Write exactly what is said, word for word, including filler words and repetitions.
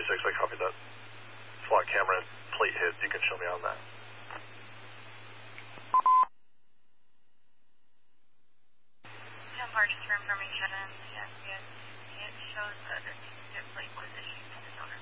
six, I copied that. Slot camera and plate hits, you can show me on that. ten bar, just for information, yes, yes, it shows that the ticket plate was issued to the owner.